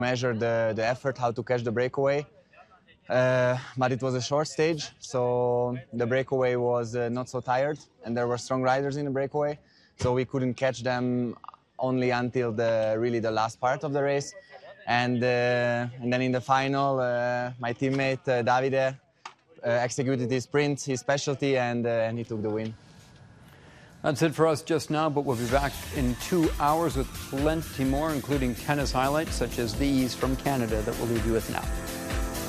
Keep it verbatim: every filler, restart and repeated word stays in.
Measure the, the effort, how to catch the breakaway. Uh, but it was a short stage, so the breakaway was uh, not so tired, and there were strong riders in the breakaway, so we couldn't catch them only until the really the last part of the race. And, uh, and then in the final, uh, my teammate uh, Davide uh, executed his sprint, his specialty, and, uh, and he took the win. That's it for us just now, but we'll be back in two hours with plenty more, including tennis highlights such as these from Canada that we'll leave you with now.